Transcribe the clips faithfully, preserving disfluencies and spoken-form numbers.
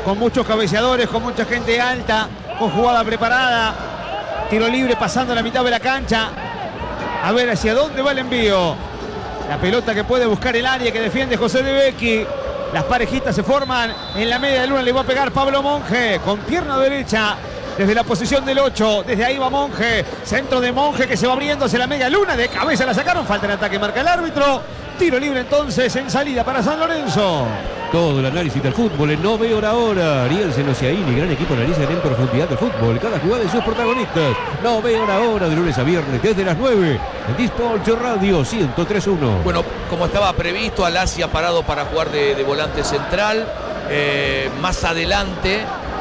con muchos cabeceadores, con mucha gente alta, con jugada preparada. Tiro libre pasando a la mitad de la cancha. A ver hacia dónde va el envío. La pelota que puede buscar el área que defiende José De Becchi. Las parejitas se forman en la media luna. Le va a pegar Pablo Monge con pierna derecha. Desde la posición del ocho, desde ahí va Monge. Centro de Monge que se va abriendo hacia la media luna. De cabeza la sacaron, falta en ataque, marca el árbitro. Tiro libre entonces en salida para San Lorenzo. Todo el análisis del fútbol en No Veo la Hora. Ariel Senosiaini, gran equipo, analizan en profundidad del fútbol. Cada jugada de sus protagonistas. No Veo la Hora, de lunes a viernes, desde las nueve. En Disport Radio ciento tres punto uno. Bueno, como estaba previsto, Alasia parado para jugar de, de volante central. Eh, más adelante,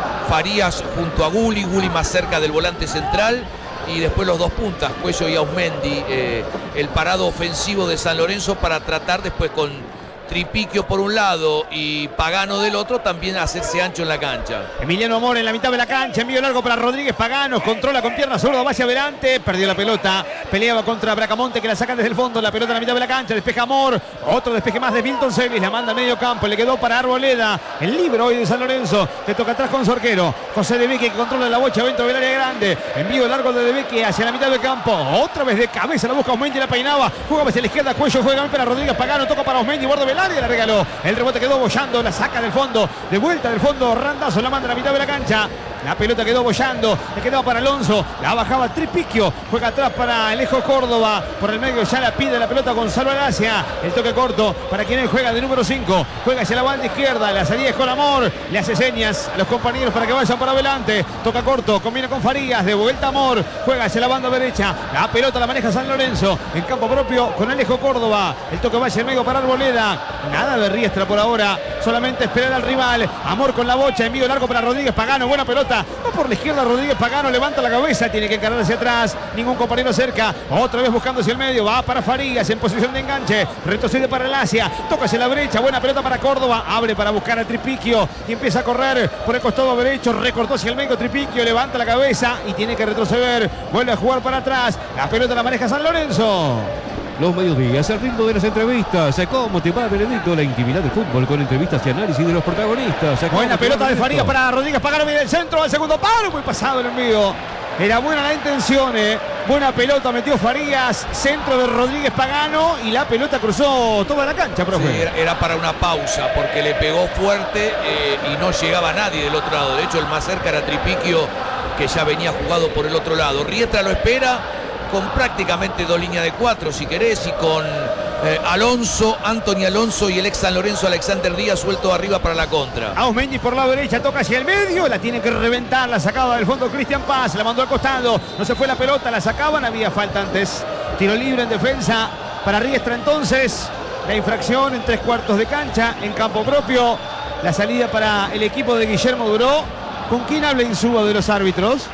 Farías junto a Gulli. Gulli más cerca del volante central. Y después los dos puntas, Cuello y Ausmendi, eh, el parado ofensivo de San Lorenzo para tratar después con Tripiquio por un lado y Pagano del otro también hacerse ancho en la cancha. Emiliano Amor en la mitad de la cancha, envío largo para Rodríguez Pagano, controla con pierna zurda, va hacia adelante, perdió la pelota, peleaba contra Bracamonte que la saca desde el fondo, la pelota en la mitad de la cancha, despeja Amor, otro despeje más de Milton Celis, la manda a medio campo, le quedó para Arboleda, el libro hoy de San Lorenzo, que toca atrás con Zorquero, José De Becchi que controla la bocha dentro del área grande, envío largo de De Becchi hacia la mitad del campo, otra vez de cabeza la busca Ausmendi, la peinaba, juega hacia la izquierda, Cuello, juega para Rodríguez Pagano, toca para Ausmendi, borde del área, la regaló, el rebote quedó bollando, la saca del fondo, de vuelta del fondo, Randazzo la manda a la mitad de la cancha, la pelota quedó bollando, le quedaba para Alonso, la bajaba Tripiquio, juega atrás para Alejo Córdoba, por el medio ya la pide la pelota Gonzalo Alasia, el toque corto para quien juega de número cinco, juega hacia la banda izquierda, la salida es con Amor, le hace señas a los compañeros para que vayan para adelante, toca corto, combina con Farías, de vuelta Amor, juega hacia la banda derecha, la pelota la maneja San Lorenzo, en campo propio con Alejo Córdoba, el toque va hacia el medio para Arboleda, nada de Riestra por ahora, solamente esperar al rival, Amor con la bocha, envío largo para Rodríguez Pagano, buena pelota, va por la izquierda Rodríguez Pagano, levanta la cabeza, tiene que encarar hacia atrás, ningún compañero cerca, otra vez buscando hacia el medio, va para Farías en posición de enganche, retrocede para el Asia, toca hacia la brecha, buena pelota para Córdoba, abre para buscar a Tripiquio y empieza a correr por el costado derecho, recortó hacia el medio Tripiquio, levanta la cabeza y tiene que retroceder, vuelve a jugar para atrás, la pelota la maneja San Lorenzo. Los mediodías, el ritmo de las entrevistas. ¿Cómo te va, Benedicto? La intimidad del fútbol con entrevistas y análisis de los protagonistas. Buena pelota de Farías para Rodríguez Pagano, viene el centro, al segundo palo, muy pasado el envío. Era buena la intención, eh. Buena pelota metió Farías, centro de Rodríguez Pagano y la pelota cruzó toda la cancha, profe. Sí, era, era para una pausa porque le pegó fuerte eh, y no llegaba nadie del otro lado. De hecho, el más cerca era Tripiquio, que ya venía jugado por el otro lado. Riestra lo espera con prácticamente dos líneas de cuatro, si querés, y con eh, Alonso, Anthony Alonso y el ex San Lorenzo Alexander Díaz suelto arriba para la contra. Ausmendi por la derecha, toca hacia el medio, la tiene que reventar, la sacaba del fondo Cristian Paz, la mandó al costado, no se fue la pelota, la sacaban, había falta antes. Tiro libre en defensa para Riestra entonces, la infracción en tres cuartos de cancha, en campo propio, la salida para el equipo de Guillermo Duró. ¿Con quién habla Insúa de los árbitros?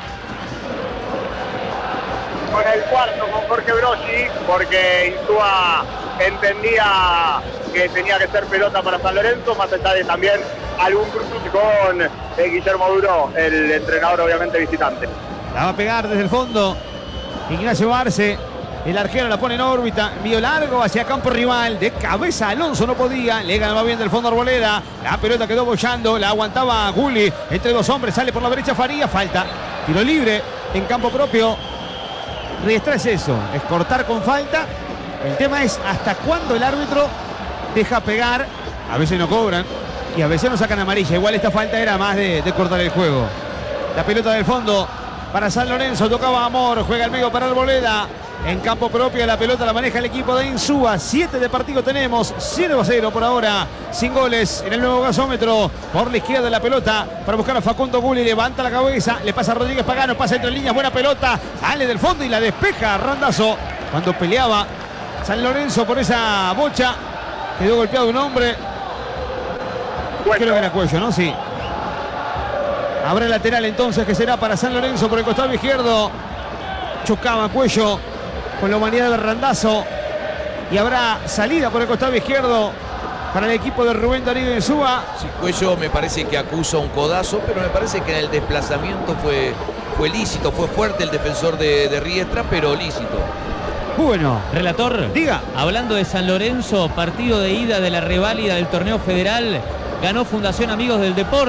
Con el cuarto, con Jorge Brossi, porque Insúa entendía que tenía que ser pelota para San Lorenzo, más allá de también algún cruce con eh, Guillermo Duró, el entrenador obviamente visitante. La va a pegar desde el fondo Ignacio Arce, el arquero la pone en órbita, envío largo hacia campo rival, de cabeza Alonso no podía, le ganaba bien del fondo Arboleda, la pelota quedó bollando, la aguantaba Gulli, entre dos hombres, sale por la derecha Farías, falta, tiro libre en campo propio. Riestra es eso, es cortar con falta. El tema es hasta cuándo el árbitro deja pegar. A veces no cobran y a veces no sacan amarilla. Igual esta falta era más de, de cortar el juego. La pelota del fondo para San Lorenzo, tocaba Amor, juega al medio para Arboleda. En campo propio la pelota la maneja el equipo de Insúa. Siete de partido tenemos, cero a cero por ahora, sin goles en el nuevo gasómetro. Por la izquierda la pelota para buscar a Facundo Gulli, levanta la cabeza, le pasa a Rodríguez Pagano, pasa entre líneas, buena pelota, sale del fondo y la despeja Randazzo. Cuando peleaba San Lorenzo por esa bocha, quedó golpeado un hombre. Cuello. Creo que era Cuello, ¿no? Sí. Habrá lateral entonces que será para San Lorenzo por el costado izquierdo. Chocaba Cuello con la humanidad de Randazzo y habrá salida por el costado izquierdo para el equipo de Rubén Darío Insúa. Sí, Cuello me parece que acusa un codazo, pero me parece que en el desplazamiento fue, fue lícito, fue fuerte el defensor de, de Riestra, pero lícito. Bueno, relator, diga. Hablando de San Lorenzo, partido de ida de la reválida del torneo federal, ganó Fundación Amigos del Deporte.